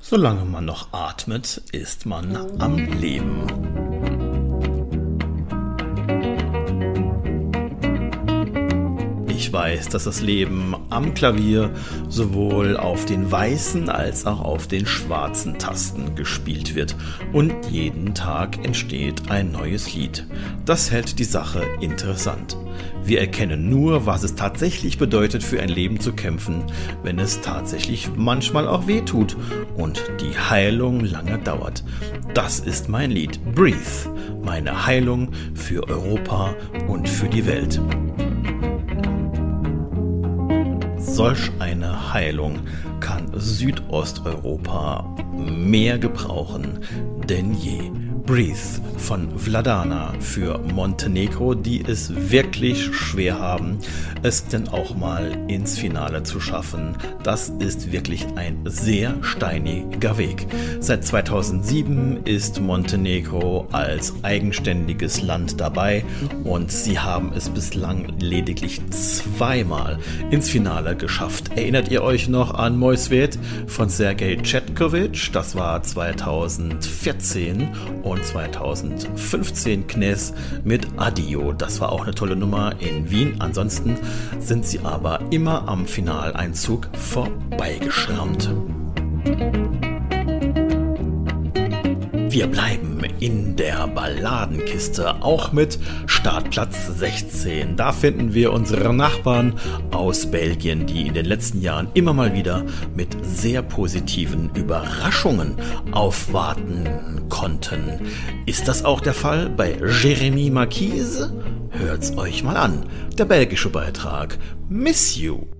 Solange man noch atmet, ist man am Leben. Ich weiß, dass das Leben am Klavier sowohl auf den weißen als auch auf den schwarzen Tasten gespielt wird und jeden Tag entsteht ein neues Lied. Das hält die Sache interessant. Wir erkennen nur, was es tatsächlich bedeutet, für ein Leben zu kämpfen, wenn es tatsächlich manchmal auch weh tut und die Heilung lange dauert. Das ist mein Lied Breathe, meine Heilung für Europa und für die Welt. Solch eine Heilung kann Südosteuropa mehr gebrauchen denn je. Breathe von Vladana für Montenegro, die es wirklich schwer haben, es denn auch mal ins Finale zu schaffen. Das ist wirklich ein sehr steiniger Weg. Seit 2007 ist Montenegro als eigenständiges Land dabei und sie haben es bislang lediglich zweimal ins Finale geschafft. Erinnert ihr euch noch an Moj svět von Sergej Cvetkovic? Das war 2014 und 2015 Knez mit Adio. Das war auch eine tolle Nummer in Wien. Ansonsten sind sie aber immer am Finaleinzug vorbeigeschrammt. Wir bleiben in der Balladenkiste, auch mit Startplatz 16. Da finden wir unsere Nachbarn aus Belgien, die in den letzten Jahren immer mal wieder mit sehr positiven Überraschungen aufwarten konnten. Ist das auch der Fall bei Jérémie Marquise? Hört's euch mal an. Der belgische Beitrag Miss You.